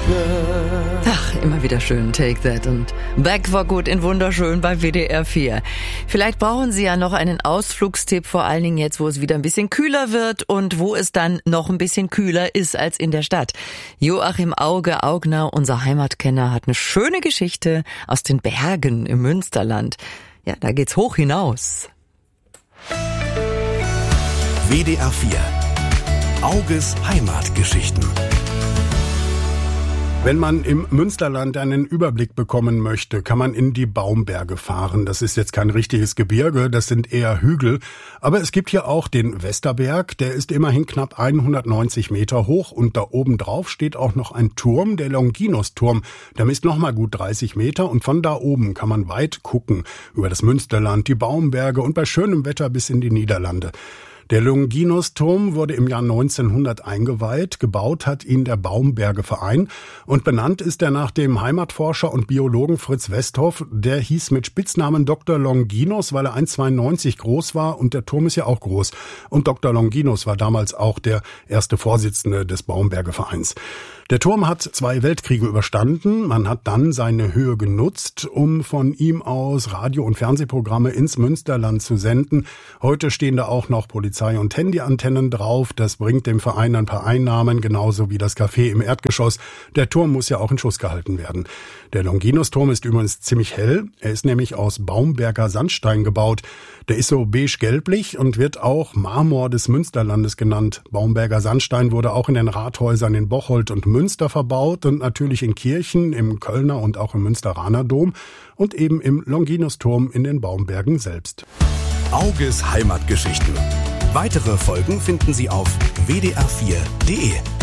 Ach, immer wieder schön, Take That. Und Back war gut in wunderschön bei WDR 4. Vielleicht brauchen Sie ja noch einen Ausflugstipp, vor allen Dingen jetzt, wo es wieder ein bisschen kühler wird und wo es dann noch ein bisschen kühler ist als in der Stadt. Joachim Augner, unser Heimatkenner, hat eine schöne Geschichte aus den Bergen im Münsterland. Ja, da geht's hoch hinaus. WDR 4. Auges Heimatgeschichten. Wenn man im Münsterland einen Überblick bekommen möchte, kann man in die Baumberge fahren. Das ist jetzt kein richtiges Gebirge, das sind eher Hügel. Aber es gibt hier auch den Westerberg, der ist immerhin knapp 190 Meter hoch. Und da oben drauf steht auch noch ein Turm, der Longinusturm. Der misst nochmal gut 30 Meter und von da oben kann man weit gucken über das Münsterland, die Baumberge und bei schönem Wetter bis in die Niederlande. Der Longinusturm wurde im Jahr 1900 eingeweiht. Gebaut hat ihn der Baumberge-Verein. Und benannt ist er nach dem Heimatforscher und Biologen Fritz Westhoff. Der hieß mit Spitznamen Dr. Longinus, weil er 1,92 groß war. Und der Turm ist ja auch groß. Und Dr. Longinus war damals auch der erste Vorsitzende des Baumberge-Vereins. Der Turm hat 2 Weltkriege überstanden. Man hat dann seine Höhe genutzt, um von ihm aus Radio- und Fernsehprogramme ins Münsterland zu senden. Heute stehen da auch noch Polizei- und Handyantennen drauf. Das bringt dem Verein ein paar Einnahmen, genauso wie das Café im Erdgeschoss. Der Turm muss ja auch in Schuss gehalten werden. Der Longinusturm ist übrigens ziemlich hell. Er ist nämlich aus Baumberger Sandstein gebaut. Der ist so beige-gelblich und wird auch Marmor des Münsterlandes genannt. Baumberger Sandstein wurde auch in den Rathäusern in Bocholt und Münster verbaut und natürlich in Kirchen, im Kölner und auch im Münsteraner Dom und eben im Longinusturm in den Baumbergen selbst. Auges Heimatgeschichten. Weitere Folgen finden Sie auf wdr4.de.